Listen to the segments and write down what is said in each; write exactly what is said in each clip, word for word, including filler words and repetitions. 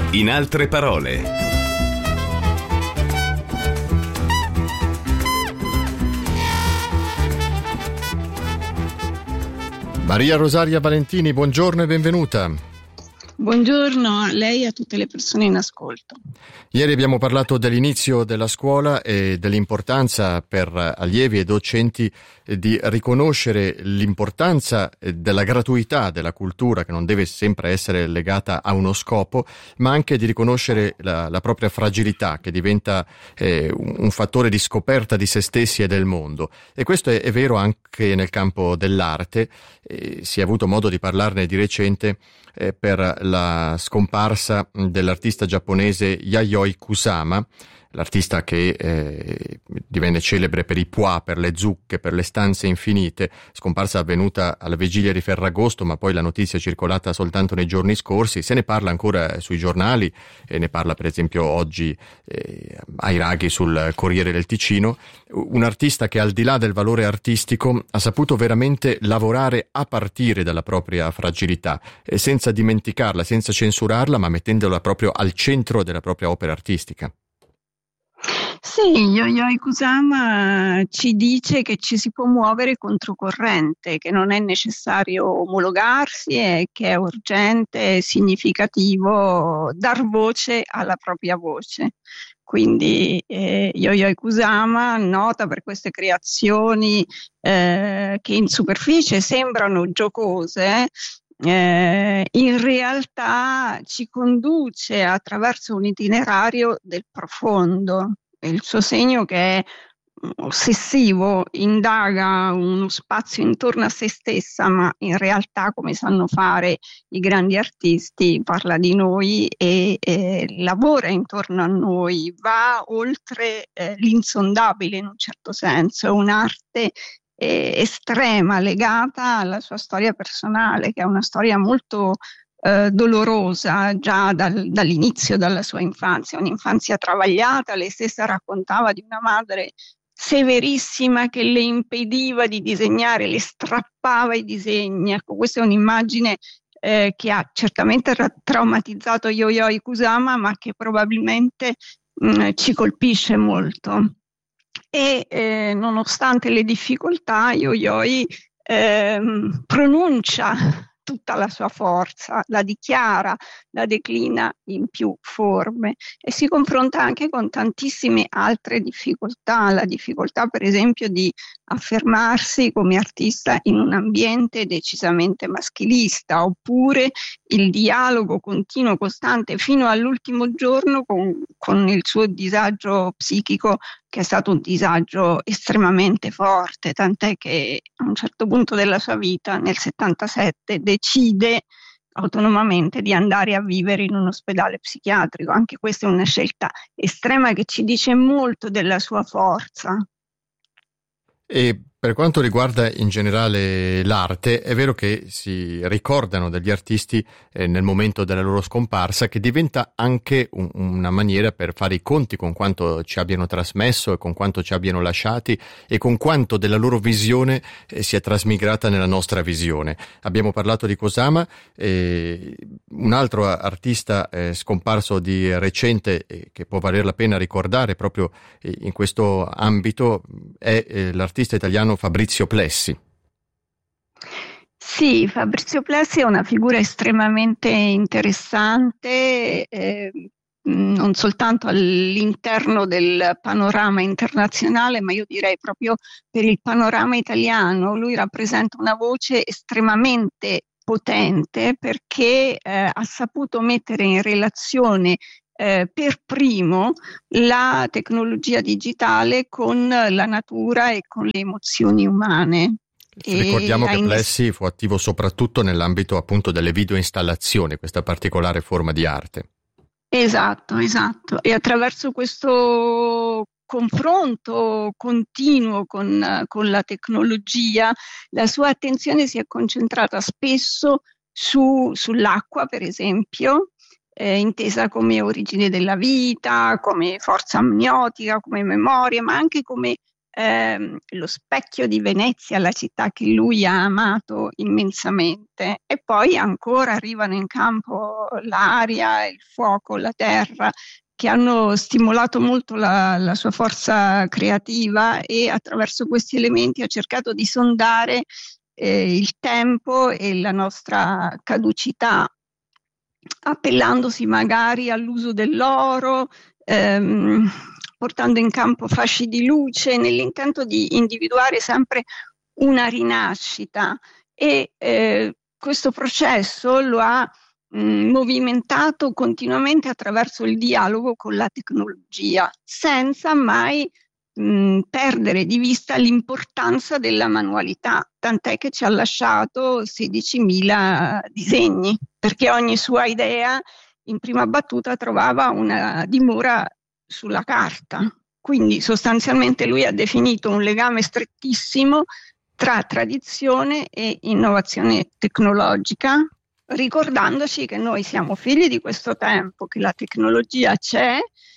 In altre parole. Maria Rosaria Valentini, buongiorno e benvenuta. Buongiorno a lei e a tutte le persone in ascolto. Ieri abbiamo parlato dell'inizio della scuola e dell'importanza per allievi e docenti di riconoscere l'importanza della gratuità della cultura, che non deve sempre essere legata a uno scopo, ma anche di riconoscere la, la propria fragilità, che diventa eh, un, un fattore di scoperta di se stessi e del mondo. E questo è, è vero anche nel campo dell'arte. Eh, si è avuto modo di parlarne di recente eh, per la scomparsa dell'artista giapponese Yayoi Kusama, l'artista che eh, divenne celebre per i pois, per le zucche, per le stanze infinite, scomparsa avvenuta alla vigilia di Ferragosto, ma poi la notizia è circolata soltanto nei giorni scorsi. Se ne parla ancora sui giornali, e ne parla per esempio oggi eh, ai raghi sul Corriere del Ticino. Un artista che, al di là del valore artistico, ha saputo veramente lavorare a partire dalla propria fragilità, eh, senza dimenticarla, senza censurarla, ma mettendola proprio al centro della propria opera artistica. Sì, Yayoi Kusama ci dice che ci si può muovere controcorrente, che non è necessario omologarsi e che è urgente e significativo dar voce alla propria voce. Quindi eh, Yayoi Kusama, nota per queste creazioni eh, che in superficie sembrano giocose, Eh, in realtà ci conduce attraverso un itinerario del profondo. Il suo segno, che è ossessivo, indaga uno spazio intorno a se stessa, ma in realtà, come sanno fare i grandi artisti, parla di noi e eh, lavora intorno a noi, va oltre eh, l'insondabile in un certo senso. È un'arte estrema, legata alla sua storia personale, che è una storia molto eh, dolorosa già dal, dall'inizio, dalla sua infanzia, un'infanzia travagliata. Lei stessa raccontava di una madre severissima che le impediva di disegnare, le strappava i disegni. Ecco, questa è un'immagine eh, che ha certamente ra- traumatizzato Yayoi Kusama, ma che probabilmente mh, ci colpisce molto. E eh, nonostante le difficoltà, Yayoi eh, pronuncia tutta la sua forza, la dichiara, la declina in più forme e si confronta anche con tantissime altre difficoltà, la difficoltà per esempio di affermarsi come artista in un ambiente decisamente maschilista, oppure il dialogo continuo, costante fino all'ultimo giorno con, con il suo disagio psichico, che è stato un disagio estremamente forte, tant'è che a un certo punto della sua vita, nel settantasette, decide autonomamente di andare a vivere in un ospedale psichiatrico. Anche questa è una scelta estrema che ci dice molto della sua forza. E per quanto riguarda in generale l'arte, è vero che si ricordano degli artisti eh, nel momento della loro scomparsa, che diventa anche un, una maniera per fare i conti con quanto ci abbiano trasmesso e con quanto ci abbiano lasciati e con quanto della loro visione eh, si è trasmigrata nella nostra visione. Abbiamo parlato di Kusama, eh, un altro artista eh, scomparso di recente eh, che può valer la pena ricordare proprio eh, in questo ambito è eh, l'artista italiano Fabrizio Plessi. Sì, Fabrizio Plessi è una figura estremamente interessante, eh, non soltanto all'interno del panorama internazionale, ma io direi proprio per il panorama italiano. Lui rappresenta una voce estremamente potente perché eh, ha saputo mettere in relazione Eh, per primo la tecnologia digitale con la natura e con le emozioni umane. Ricordiamo e che Plessi fu attivo soprattutto nell'ambito appunto delle videoinstallazioni, questa particolare forma di arte. Esatto, esatto. E attraverso questo confronto continuo con, con la tecnologia, la sua attenzione si è concentrata spesso su, sull'acqua, per esempio, Eh, intesa come origine della vita, come forza amniotica, come memoria, ma anche come ehm, lo specchio di Venezia, la città che lui ha amato immensamente, e poi ancora arrivano in campo l'aria, il fuoco, la terra, che hanno stimolato molto la, la sua forza creativa, e attraverso questi elementi ha cercato di sondare eh, il tempo e la nostra caducità, appellandosi magari all'uso dell'oro, ehm, portando in campo fasci di luce nell'intento di individuare sempre una rinascita, e eh, questo processo lo ha mh, movimentato continuamente attraverso il dialogo con la tecnologia, senza mai mh, perdere di vista l'importanza della manualità, tant'è che ci ha lasciato sedicimila disegni, perché ogni sua idea in prima battuta trovava una dimora sulla carta. Quindi sostanzialmente lui ha definito un legame strettissimo tra tradizione e innovazione tecnologica, ricordandoci che noi siamo figli di questo tempo, che la tecnologia c'è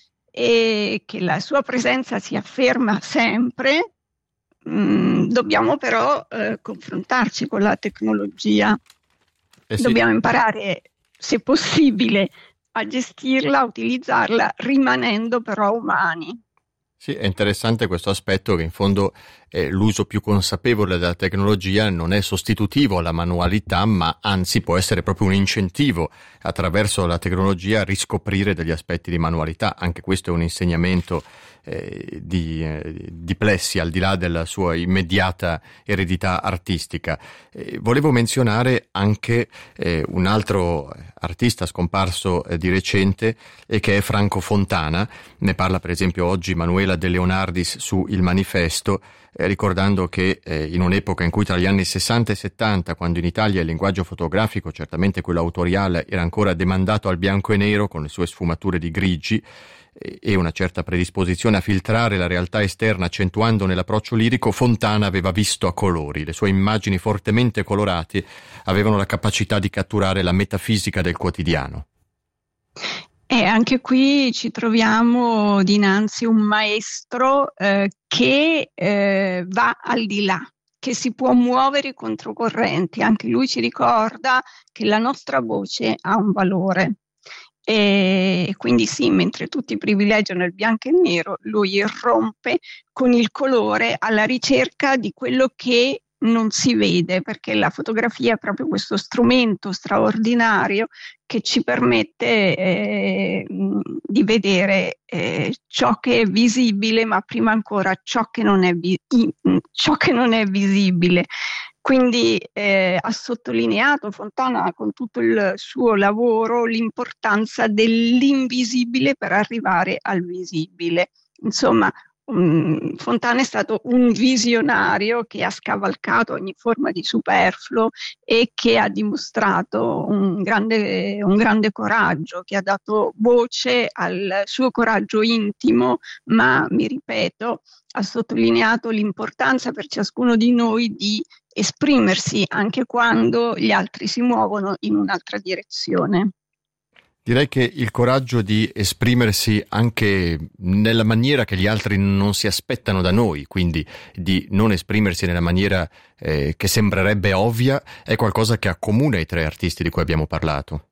e che la sua presenza si afferma sempre. Mm, dobbiamo però eh, confrontarci con la tecnologia, eh sì. Dobbiamo imparare, se possibile, a gestirla, a utilizzarla, rimanendo però umani. Sì, è interessante questo aspetto, che in fondo eh, l'uso più consapevole della tecnologia non è sostitutivo alla manualità, ma anzi può essere proprio un incentivo attraverso la tecnologia a riscoprire degli aspetti di manualità. Anche questo è un insegnamento eh, di, eh, di Plessis, al di là della sua immediata eredità artistica. Eh, volevo menzionare anche eh, un altro artista scomparso eh, di recente, e che è Franco Fontana. Ne parla per esempio oggi Manuela De Leonardis su Il Manifesto, eh, ricordando che eh, in un'epoca in cui tra gli anni sessanta e settanta, quando in Italia il linguaggio fotografico, certamente quello autoriale, era ancora demandato al bianco e nero con le sue sfumature di grigi eh, e una certa predisposizione a filtrare la realtà esterna accentuando nell'approccio lirico, Fontana aveva visto a colori. Le sue immagini fortemente colorate avevano la capacità di catturare la metafisica del quotidiano. E anche qui ci troviamo dinanzi a un maestro eh, che eh, va al di là, che si può muovere controcorrente. Anche lui ci ricorda che la nostra voce ha un valore. E quindi sì, mentre tutti privilegiano il bianco e il nero, lui irrompe con il colore alla ricerca di quello che non si vede, perché la fotografia è proprio questo strumento straordinario che ci permette eh, di vedere eh, ciò che è visibile, ma prima ancora ciò che non è, vi- ciò che non è visibile. Quindi eh, ha sottolineato Fontana con tutto il suo lavoro l'importanza dell'invisibile per arrivare al visibile. Insomma, um, Fontana è stato un visionario che ha scavalcato ogni forma di superfluo e che ha dimostrato un grande, un grande coraggio, che ha dato voce al suo coraggio intimo, ma mi ripeto, ha sottolineato l'importanza per ciascuno di noi di esprimersi anche quando gli altri si muovono in un'altra direzione. Direi che il coraggio di esprimersi anche nella maniera che gli altri non si aspettano da noi, quindi di non esprimersi nella maniera eh, che sembrerebbe ovvia, è qualcosa che accomuna i tre artisti di cui abbiamo parlato.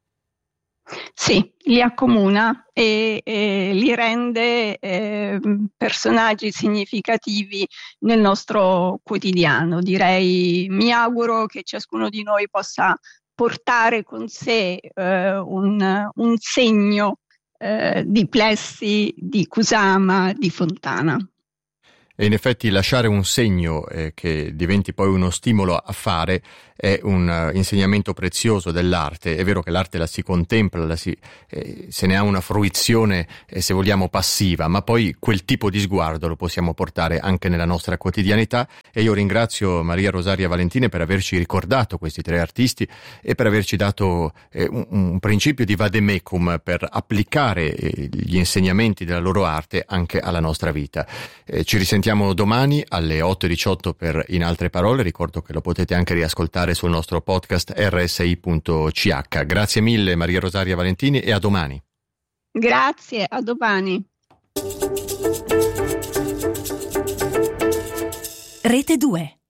Sì, li accomuna e, e li rende eh, personaggi significativi nel nostro quotidiano. Direi, mi auguro che ciascuno di noi possa portare con sé eh, un, un segno eh, di Plessis, di Kusama, di Fontana. E in effetti lasciare un segno eh, che diventi poi uno stimolo a fare è un uh, insegnamento prezioso dell'arte. È vero che l'arte la si contempla, la si, eh, se ne ha una fruizione, eh, se vogliamo, passiva, ma poi quel tipo di sguardo lo possiamo portare anche nella nostra quotidianità. E io ringrazio Maria Rosaria Valentini per averci ricordato questi tre artisti e per averci dato eh, un, un principio di vademecum per applicare eh, gli insegnamenti della loro arte anche alla nostra vita. Eh, ci risentiamo domani alle otto e diciotto per In Altre Parole. Ricordo che lo potete anche riascoltare sul nostro podcast erre esse i punto ci acca. Grazie mille Maria Rosaria Valentini e a domani. Grazie, a domani. Rete due.